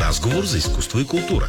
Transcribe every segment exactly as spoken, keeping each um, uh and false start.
Разговор за изкуство и култура.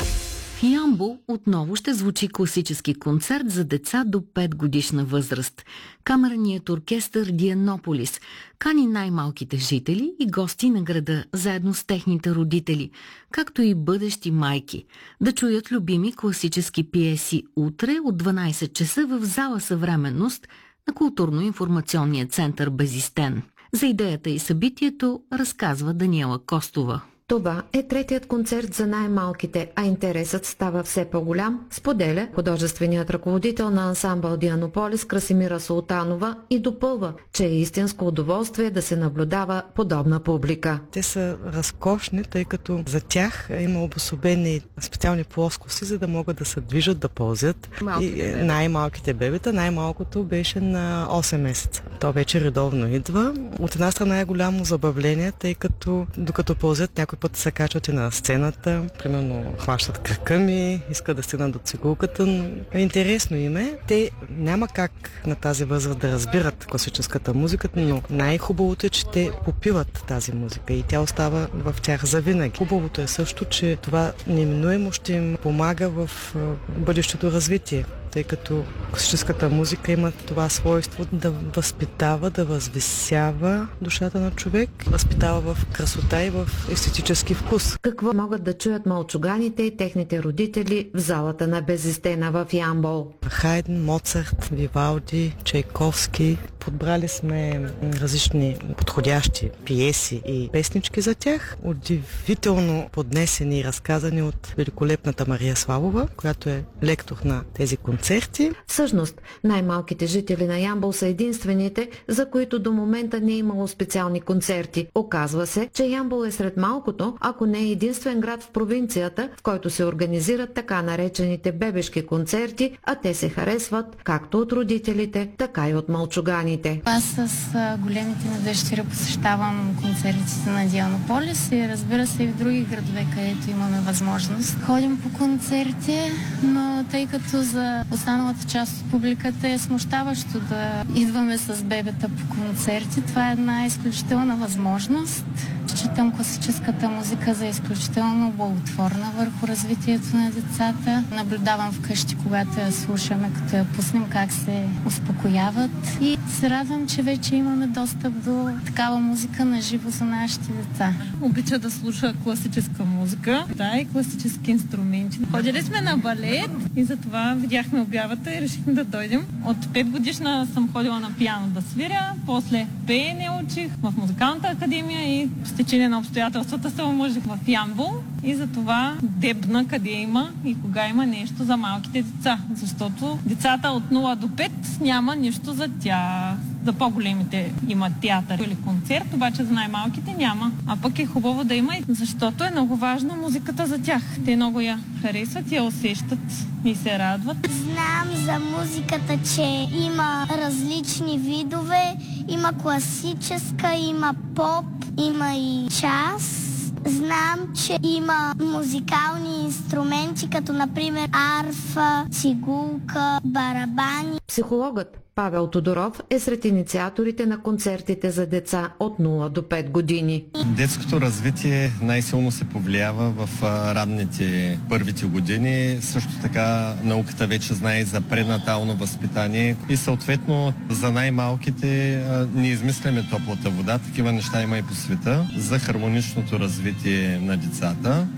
В Ямбол отново ще звучи класически концерт за деца до пет годишна възраст. Камерният оркестър Дианополис кани най-малките жители и гости на града, заедно с техните родители, както и бъдещи майки, да чуят любими класически пиеси утре от дванайсет часа в зала Съвременност на културно-информационния център Безистен. За идеята и събитието разказва Даниела Костова. Това е третият концерт за най-малките, а интересът става все по-голям, споделя художественият ръководител на ансамбъл Дианополис Красимира Султанова и допълва, че е истинско удоволствие да се наблюдава подобна публика. Те са разкошни, тъй като за тях има обособени специални плоскости, за да могат да се движат, да ползят. И най-малките бебета, най-малкото беше на осем месеца. То вече редовно идва. От една страна е голямо забавление, тъй като докато ползят, някой път се качват и на сцената, примерно хващат кръка ми, искат да стигнат до цигулката, но интересно им е. Те няма как на тази възраст да разбират класическата музика, но най-хубавото е, че те попиват тази музика и тя остава в тях завинаги. Хубавото е също, че това неминуемо ще им помага в бъдещото развитие, тъй като класическата музика има това свойство да възпитава, да възвисява душата на човек, възпитава в красота и в естетически вкус. Какво могат да чуят малчуганите и техните родители в залата на Безистена в Ямбол? Хайден, Моцарт, Вивалди, Чайковски. Подбрали сме различни подходящи пиеси и песнички за тях, удивително поднесени и разказани от великолепната Мария Славова, която е лектор на тези концерти. Всъщност, най-малките жители на Ямбол са единствените, за които до момента не е имало специални концерти. Оказва се, че Ямбол е сред малкото, ако не е единствен град в провинцията, в който се организират така наречените бебешки концерти, а те се харесват както от родителите, така и от малчуганите. Аз с големите ми дъщери посещавам концертите на Дианополис и разбира се и в други градове, където имаме възможност. Ходим по концерти, но тъй като за останалата част от публиката е смущаващо да идваме с бебета по концерти, това е една изключителна възможност. Считам класическата музика за изключително благотворна върху развитието на децата. Наблюдавам вкъщи, когато я слушаме, като я пуснем, как се успокояват. И се радвам, че вече имаме достъп до такава музика на живо за нашите деца. Обича да слуша класическа музика, да, и класически инструменти. Ходили сме на балет и затова видяхме обявата и решихме да дойдем. От пет годишна съм ходила на пиано да свиря, после пеене учих в музикалната академия и с течение на обстоятелствата се омъжих в Ямбол и затова дебна къде има и кога има нещо за малките деца, защото децата от нула до пет няма нищо за тях. За по-големите има театър или концерт, обаче за най-малките няма. А пък е хубаво да има, защото е много важна музиката за тях. Те много я харесват, я усещат и се радват. Знам за музиката, че има различни видове. Има класическа, има поп, има и джаз. Знам, че има музикални инструменти, като например арфа, цигулка, барабани. Психологът Павел Тодоров е сред инициаторите на концертите за деца от нула до пет години. Детското развитие най-силно се повлиява в ранните първите години. Също така науката вече знае за пренатално възпитание и съответно за най-малките не измисляме топлата вода. Такива неща има и по света за хармоничното развитие на децата.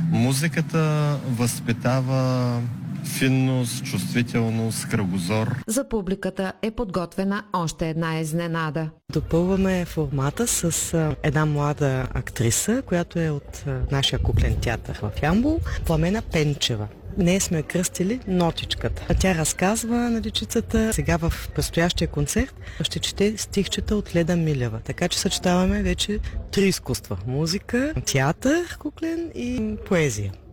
Музиката възпитава финност, чувствителност, кръгозор. За публиката е подготвена още една изненада. Допълваме формата с а, една млада актриса, която е от а, нашия куклен театър в Ямбол, Пламена Пенчева. Ние сме кръстили Нотичката. Тя разказва на дечицата. Сега в предстоящия концерт ще чете стихчета от Леда Милева. Така че съчетаваме вече три изкуства. Музика, театър, куклен и поезия.